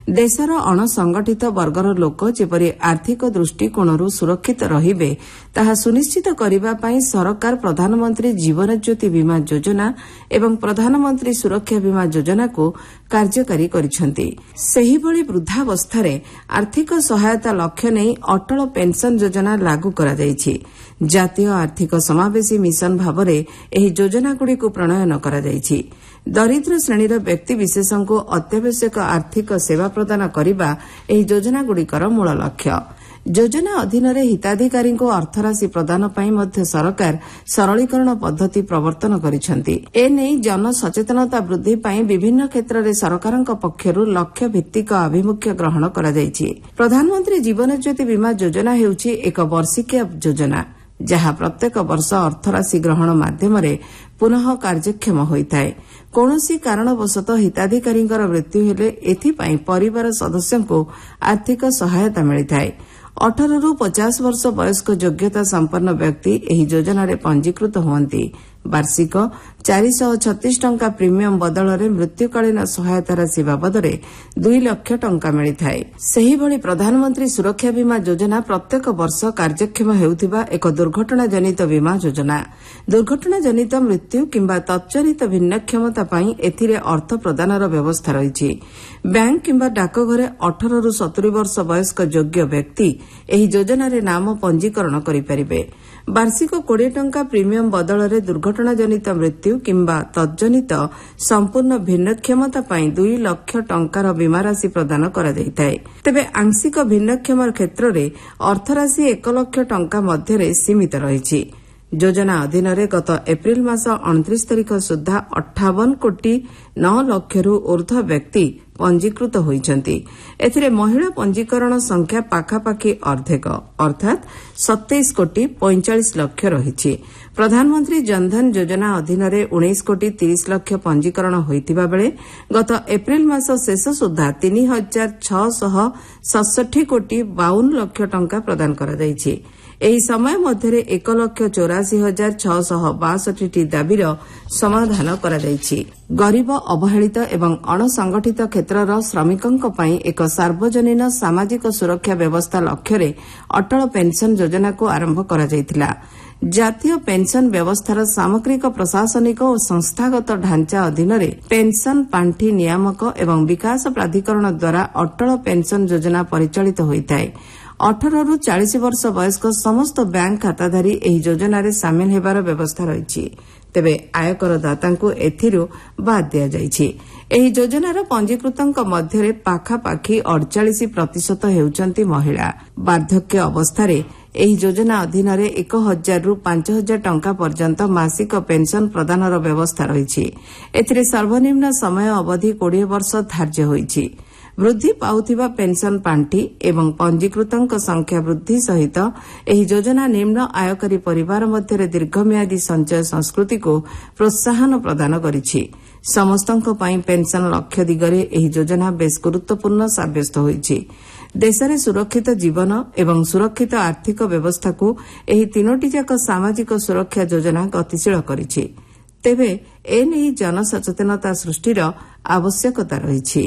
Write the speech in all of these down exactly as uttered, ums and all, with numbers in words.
देशर अणसंगठित वर्गर लोक जेपरि आर्थिक दृष्टिकोणरू सुरक्षित रहिबे ताहा सुनिश्चित करिबा पई सरकार प्रधानमंत्री जीवन ज्योति बीमा योजना एवं प्रधानमंत्री सुरक्षा बीमा योजना को कार्यकारी करिसेंति। सेहिभଳି वृद्धावस्थारे आर्थिक सहायता लक्ष्य नै अटल पेंशन योजना लागू करा जायछि। जातीय आर्थिक समावेशी मिशन भावरे एही योजनागुड़िक प्रणयन करा जायछि। दरिद्र श्रेणीर व्यक्ति विशेषको अत्यावश्यक आर्थिक सेवा प्रदान करने एही योजनागुड़िकर मूल लक्ष्य। योजना अधीन हिताधिकारी अर्थराशि प्रदान पई मध्य सरकार सरलीकरण पद्धति प्रवर्तन करिसेंति। एने जन सचेतनता वृद्धि पई विभिन्न क्षेत्र में सरकारक पक्षरू लक्ष्य भित्तिक आभिमुख्य ग्रहण करा जायछि। प्रधानमंत्री जीवन ज्योति बीमा योजना हेउछि एक वर्षिकिया योजना जहाँ प्रत्येक वर्ष अर्थराशि ग्रहण माध्यमरे पुनः कार्यक्षम होइଥାଏ। कौनसी कारणवशतः हिताधिकारी मृत्यु हेले एथिपाई परिवार सदस्यों आर्थिक सहायता मिलिଥାଏ। अठारह रु पचास वर्ष वयस्क योग्यता संपन्न व्यक्ति एही योजना रे पंजीकृत हुअन्ति। वार्षिक चार सौ छत्तीस टंका प्रीमियम बदल मृत्युकालीन सहायता राशि बाबदरे दुई लक्ष टंका मिलिଥାଏ। सेहिभଳି प्रधानमंत्री सुरक्षा बीमा योजना प्रत्येक वर्ष कार्यक्षम हेउथिबा एक दुर्घटना जनित बीमा योजना। दुर्घटना जनित मृत्यु किंबा तत्जनित भिन्नक्षमता पई एथिरे अर्थ प्रदानर व्यवस्था रहिछि। बैंक किंबा डाकघरे अठारह रु सत्तरी वर्ष वयस्क योग्य व्यक्ति एही योजना रे नाम पंजीकरण करिपारिबे। वार्षिक कोड़े टंका प्रीमियम बदल दुर्घटना जनित मृत्यु किंबा तत्जनित संपूर्ण भिन्नक्षमता पई दुई लक्ष टंकार बीमा राशि प्रदान करा जायଥାଏ। तेबे आंशिक भिन्नक्षम क्षेत्र में अर्थराशि एक लक्ष टंका मध्य सीमित रहिछि। योजना अधीन गत एप्रिल मास उनतीस तारीख सुधा अट्ठावन कोटी नौ लक्षरू ऊर्ध्व व्यक्ति पंजीकृत होइछन्ति। एथिरे महिला पंजीकरण संख्या पाखापाखि अर्धेक अर्थात सत्ताईस कोटी पैंचाश लक्ष रहिछि। प्रधानमंत्री जनधन योजना अधीन उन्नीस कोटी तीस लक्ष पंजीकरण होइतिबा बेले गत एप्रिल मास शेष सुधा तीन हजार छह सौ सड़सठ कोटी बावन लक्ष टंका प्रदान करा जायछि। एही समय मध्य एक लक्ष चौरासी हजार छह सौ बासठ टी दाबीर समाधान करा जायछि। गरीब अवहेलित एवं अणसंगठित क्षेत्रर श्रमिकंक पई एक सार्वजनीन सामाजिक सुरक्षा व्यवस्था लक्ष्य अटल पेंशन योजना को आरंभ करा जायतिला। जातीय पेंशन व्यवस्थार सामग्रिक प्रशासनिक और संस्थागत ढांचा अधीन पेंशन पांठी नियामक एवं विकास प्राधिकरण द्वारा अटल पेंशन योजना परिचालित होइଥାଏ। अठारह रु चालीस वर्ष वयस्क समस्त बैंक खाताधारी एही योजना सामिल हेबार व्यवस्था रहिछि। तेबे आयकर दातांकु एथिरु बाद दिया जायछि। एही योजनार पंजीकृतंक मध्यरे पाखापाखि अड़चाश प्रतिशत हेउचंती महिला। वार्धक्य अवस्थारे एही योजना अधीन एक हजार रु पांच हजार टंका पर्यंत मासिक पेंशन प्रदानर व्यवस्था रहिछि। एथिरे सर्वनिम्न समय अवधि बीस वर्ष धार्य होइछि। वृद्धि पाउथिबा पेंशन पांठी एवं पंजीकृतंक संख्या वृद्धि सहित एही योजना निम्न आयकारी परिवार मध्य दीर्घम्यादी संचय संस्कृति को प्रोत्साहन प्रदान करिछि। समस्तंक पई पेंशन लक्ष्य दिगरे एही योजना बेस गुरुत्वपूर्ण साब्यस्त होइछि। देशरे सुरक्षित जीवन एवं सुरक्षित आर्थिक व्यवस्था को एही तीनोटी जाक सामाजिक सुरक्षा योजना गतिशील करिछि। तेबे एने जनसचेतनता सृष्टिर आवश्यकता रहिछि।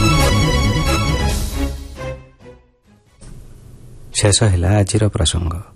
शेष है आजिर प्रसंग।